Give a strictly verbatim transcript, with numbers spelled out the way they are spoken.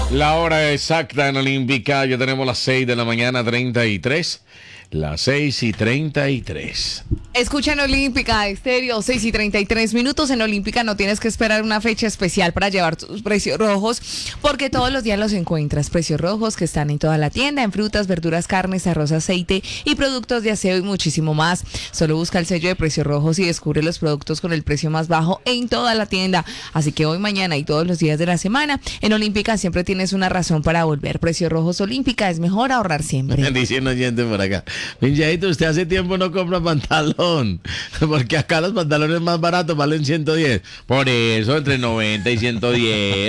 La hora exacta en Olímpica, ya tenemos las seis de la mañana, treinta y tres. Las seis y treinta y tres. Escucha en Olímpica Estéreo, seis y treinta y tres minutos. En Olímpica no tienes que esperar una fecha especial para llevar tus precios rojos, porque todos los días los encuentras. Precios rojos que están en toda la tienda, en frutas, verduras, carnes, arroz, aceite y productos de aseo y muchísimo más. Solo busca el sello de Precios Rojos y descubre los productos con el precio más bajo en toda la tienda. Así que hoy, mañana y todos los días de la semana, en Olímpica siempre tienes una razón para volver. Precios Rojos Olímpica, es mejor ahorrar siempre. Diciendo gente por acá. Pinchadito, usted hace tiempo no compra pantalón, porque acá los pantalones más baratos valen ciento diez. Por eso, entre noventa y ciento diez.